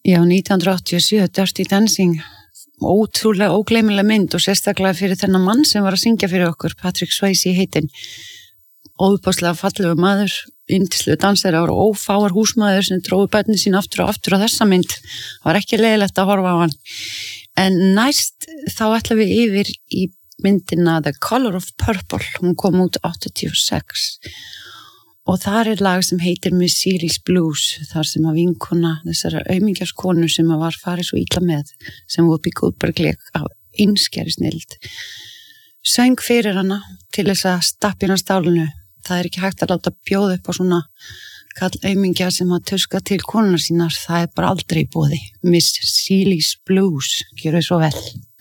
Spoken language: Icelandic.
Já, 1987, Dirty Dancing, ótrúlega ógleymileg mynd og sérstaklega fyrir þennan mann sem var að syngja fyrir okkur, Patrick Swayze heitinn, óbúslega fallegu maður, yndislegur dansari og ófáar húsmaður sem dróðu börnin sín aftur og aftur á þessa mynd, var ekki leiðilegt að horfa á hann. En næst þá ætlum við yfir í myndina The Color of Purple, hún kom út 86 og þar lag sem heitir Miss Seeley's Blues, þar sem að vinkona þessara aumingjarskonu sem að var farið svo illa með, sem Whoopi Goldberg lék á einskæri snilld, söng fyrir hana til þess að stappina stálinu. Það er ekki hægt að láta bjóða upp á svona kall aumingja sem að tuska til konunar sínar, það er bara aldrei í boði. Miss Seeley's Blues, gjörðu svo vel.